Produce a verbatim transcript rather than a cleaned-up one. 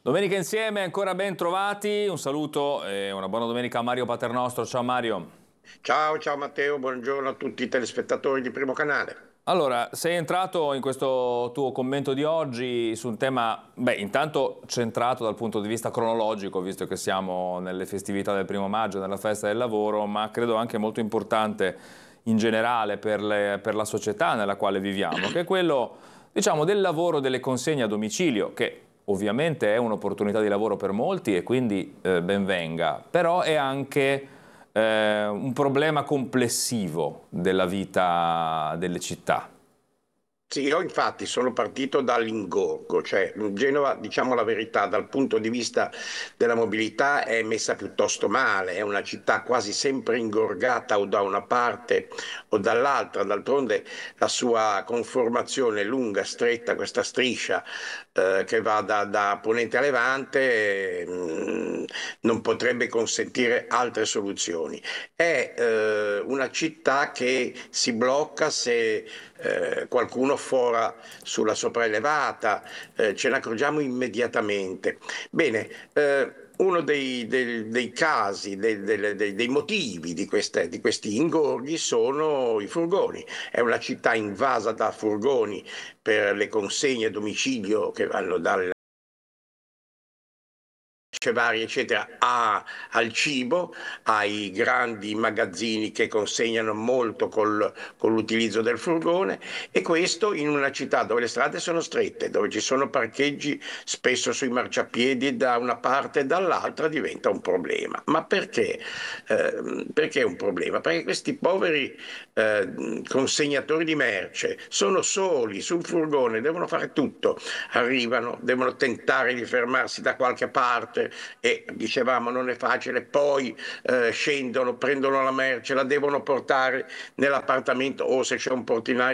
Domenica insieme, ancora ben trovati, un saluto e una buona domenica a Mario Paternostro. Ciao Mario. Ciao, ciao Matteo, buongiorno a tutti i telespettatori di Primo Canale. Allora, sei entrato in questo tuo commento di oggi su un tema, beh, intanto centrato dal punto di vista cronologico, visto che siamo nelle festività del primo maggio, nella festa del lavoro, ma credo anche molto importante in generale per, le- per la società nella quale viviamo, che è quello, diciamo, del lavoro delle consegne a domicilio, che ovviamente è un'opportunità di lavoro per molti e quindi eh, ben venga, però è anche eh, un problema complessivo della vita delle città. Sì, io infatti sono partito dall'ingorgo, cioè Genova, diciamo la verità, dal punto di vista della mobilità è messa piuttosto male, è una città quasi sempre ingorgata o da una parte o dall'altra, d'altronde la sua conformazione lunga, stretta, questa striscia eh, che va da, da Ponente a Levante, mh, non potrebbe consentire altre soluzioni. È eh, una città che si blocca se eh, qualcuno fora sulla sopraelevata, eh, ce ne accorgiamo immediatamente. Bene, eh, uno dei, dei- dei casi, dei, dei- dei- dei motivi di, queste- di questi ingorghi sono i furgoni. È una città invasa da furgoni per le consegne a domicilio che vanno dal vari eccetera a- al cibo, ai grandi magazzini che consegnano molto col- con l'utilizzo del furgone, e questo in una città dove le strade sono strette, dove ci sono parcheggi spesso sui marciapiedi da una parte e dall'altra, diventa un problema. Ma perché? Eh, perché è un problema? Perché questi poveri eh, consegnatori di merce sono soli sul furgone, devono fare tutto, arrivano, devono tentare di fermarsi da qualche parte e dicevamo non è facile, poi eh, scendono, prendono la merce, la devono portare nell'appartamento o se c'è un portinaio